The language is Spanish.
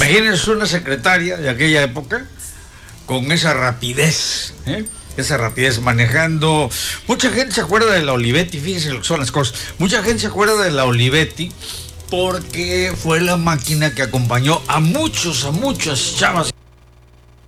Imagínense una secretaria de aquella época con esa rapidez, esa rapidez manejando. Mucha gente se acuerda de la Olivetti, fíjense lo que son las cosas. Mucha gente se acuerda de la Olivetti porque fue la máquina que acompañó a muchas chavas